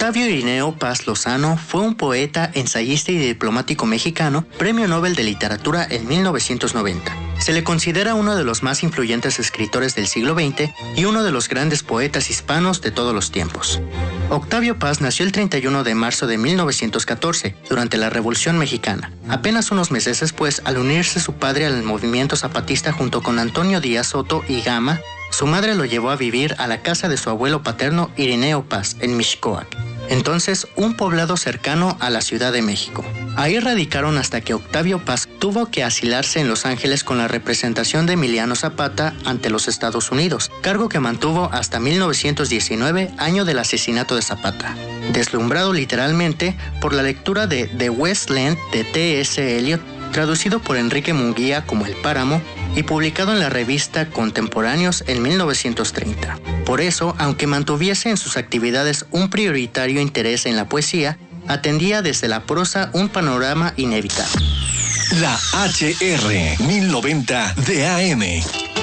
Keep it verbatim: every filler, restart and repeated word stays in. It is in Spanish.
Octavio Irineo Paz Lozano fue un poeta, ensayista y diplomático mexicano, Premio Nobel de Literatura en mil novecientos noventa. Se le considera uno de los más influyentes escritores del siglo veinte y uno de los grandes poetas hispanos de todos los tiempos. Octavio Paz nació el treinta y uno de marzo de mil novecientos catorce, durante la Revolución Mexicana. Apenas unos meses después, al unirse su padre al movimiento zapatista junto con Antonio Díaz Soto y Gama, su madre lo llevó a vivir a la casa de su abuelo paterno Irineo Paz, en Mixcoac, entonces un poblado cercano a la Ciudad de México. Ahí radicaron hasta que Octavio Paz tuvo que asilarse en Los Ángeles con la representación de Emiliano Zapata ante los Estados Unidos, cargo que mantuvo hasta mil novecientos diecinueve, año del asesinato de Zapata. Deslumbrado literalmente por la lectura de The West Land de T S Eliot, traducido por Enrique Munguía como El Páramo y publicado en la revista Contemporáneos en mil novecientos treinta. Por eso, aunque mantuviese en sus actividades un prioritario interés en la poesía, atendía desde la prosa un panorama inevitable. La H R mil noventa de A M.